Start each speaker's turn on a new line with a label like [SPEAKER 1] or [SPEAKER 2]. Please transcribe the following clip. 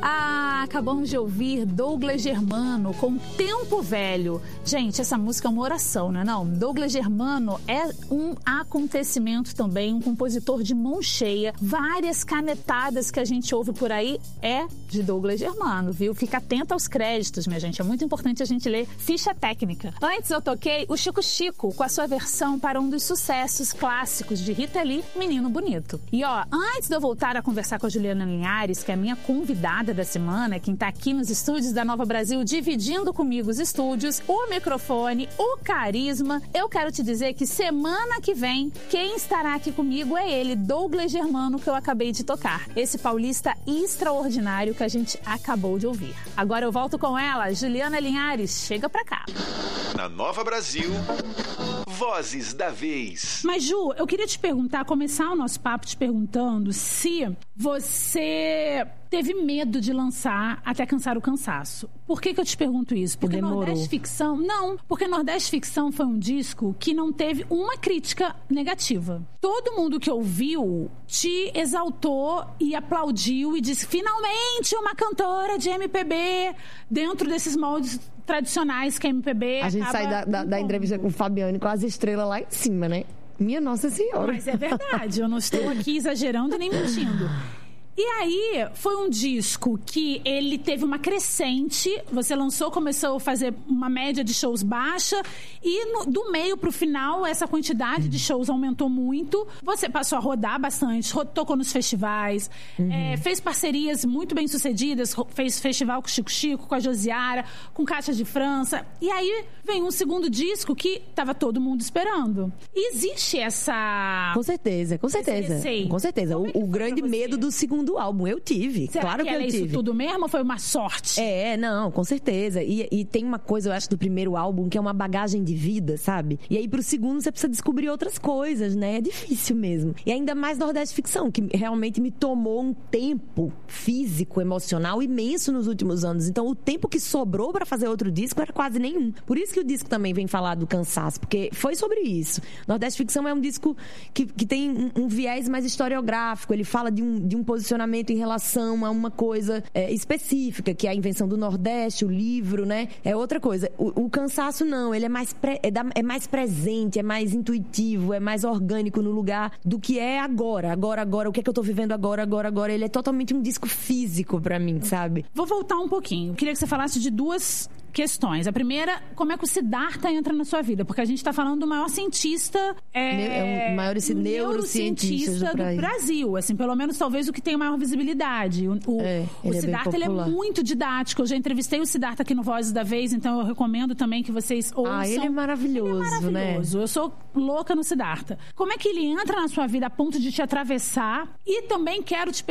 [SPEAKER 1] Acabamos de ouvir Douglas Germano com Tempo Velho. Gente, essa música é uma oração, não é não? Douglas Germano é um acontecimento também, um compositor de mão cheia. Várias canetadas que a gente ouve por aí é de Douglas Germano, viu? Fica atento aos créditos, minha gente. É muito importante a gente ler ficha técnica. Antes eu toquei o Chico Chico com a sua versão para um dos sucessos clássicos de Rita Lee, Menino Bonito. E ó, antes de eu voltar a conversar com a Juliana Linhares, que é a minha convidada da semana, quem tá aqui nos estúdios da Nova Brasil, dividindo comigo os estúdios, o microfone, o carisma, eu quero te dizer que semana que vem, quem estará aqui comigo é ele, Douglas Germano, que eu acabei de tocar. Esse paulista extraordinário que a gente acabou de ouvir. Agora eu volto com ela, Juliana Linhares, chega pra cá.
[SPEAKER 2] Na Nova Brasil, Vozes da Vez.
[SPEAKER 3] Mas Ju, eu queria te perguntar, começar o nosso papo te perguntando se você teve medo de lançar Até Cansar o Cansaço. Por que eu te pergunto isso? Porque Nordeste Ficção... Não, porque Nordeste Ficção foi um disco que não teve uma crítica negativa. Todo mundo que ouviu te exaltou e aplaudiu e disse, finalmente uma cantora de MPB dentro desses moldes tradicionais que a MPB
[SPEAKER 4] a gente sai da entrevista com o Fabiano com as estrelas lá em cima, né? Minha Nossa Senhora.
[SPEAKER 3] Mas é verdade, eu não estou aqui exagerando nem mentindo. E aí, foi um disco que ele teve uma crescente, você lançou, começou a fazer uma média de shows baixa, e do meio pro final, essa quantidade de shows aumentou muito. Você passou a rodar bastante, tocou nos festivais, fez parcerias muito bem sucedidas, fez festival com o Chico Chico, com a Josiara, com Cátia de França. E aí, vem um segundo disco que tava todo mundo esperando. E existe essa...
[SPEAKER 4] Com certeza. Com certeza. O grande medo do segundo álbum, eu tive.
[SPEAKER 3] Será
[SPEAKER 4] claro que eu tive.
[SPEAKER 3] Isso tudo mesmo ou foi uma sorte?
[SPEAKER 4] Não, com certeza. E tem uma coisa, eu acho, do primeiro álbum, que é uma bagagem de vida, sabe? E aí pro segundo você precisa descobrir outras coisas, né? É difícil mesmo. E ainda mais Nordeste Ficção, que realmente me tomou um tempo físico, emocional imenso nos últimos anos. Então o tempo que sobrou pra fazer outro disco era quase nenhum. Por isso que o disco também vem falar do cansaço, porque foi sobre isso. Nordeste Ficção é um disco que tem um viés mais historiográfico. Ele fala de um posicionamento em relação a uma coisa específica, que é a invenção do Nordeste, o livro, né? É outra coisa. O cansaço não, ele é mais presente, é mais intuitivo, é mais orgânico no lugar do que é agora, o que é que eu tô vivendo agora. Ele é totalmente um disco físico pra mim, sabe?
[SPEAKER 3] Vou voltar um pouquinho. Eu queria que você falasse de duas questões. A primeira, como é que o Siddhartha entra na sua vida? Porque a gente está falando do maior cientista...
[SPEAKER 4] É o maior neurocientista
[SPEAKER 3] do Brasil. Assim, pelo menos, talvez, o que tem maior visibilidade. O Siddhartha, ele é muito didático. Eu já entrevistei o Siddhartha aqui no Vozes da Vez, então eu recomendo também que vocês ouçam.
[SPEAKER 4] Ele é maravilhoso, né?
[SPEAKER 3] Eu sou louca no Siddhartha. Como é que ele entra na sua vida a ponto de te atravessar? E também quero te